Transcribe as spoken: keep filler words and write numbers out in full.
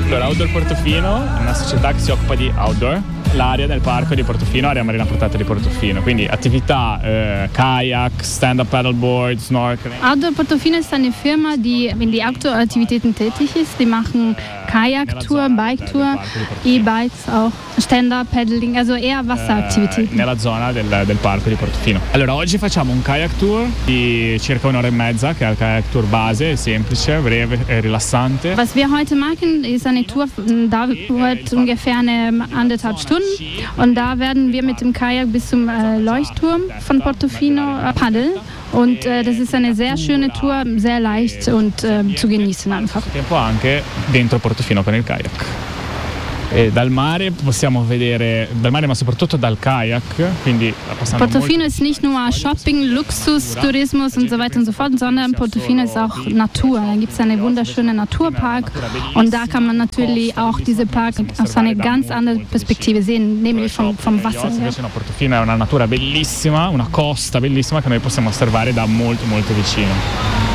Allora, Outdoor Portofino è una società che si occupa di outdoor. L'area del parco di Portofino, area marina protetta di Portofino, quindi attività äh, kayak, stand-up paddleboard, snorkeling. Outdoor Portofino ist eine Firma, die in die Outdoor-Aktivitäten tätig ist. Die machen Kajaktour, Biketour, E-Bikes auch, Stand-up paddling, also eher Wasseraktivitäten. Äh, nella zona del, del parco di Portofino. Allora, oggi facciamo un kayak tour di circa un'ora e mezza, che è il kayak tour base, semplice, breve e rilassante. Was wir heute machen, ist eine Tour, dauert ungefähr eine anderthalb Stunden. Und da werden wir mit dem Kajak bis zum äh, Leuchtturm von Portofino äh, paddeln. Und äh, das ist eine sehr schöne Tour, sehr leicht und äh, zu genießen einfach. Tempo anche dentro Portofino con il kayak. E dal mare possiamo vedere, dal mare ma soprattutto dal kayak, quindi Portofino ist nicht nur Shopping, Luxus, Tourismus und so weiter und so fort, sondern Portofino ist auch Natur. Da gibt es einen wunderschönen Naturpark und da kann man natürlich auch diese Park aus einer ganz anderen Perspektive sehen, nämlich vom, vom Wasser. Ja. Portofino è una natura bellissima, una costa bellissima che noi possiamo osservare da molto molto vicino.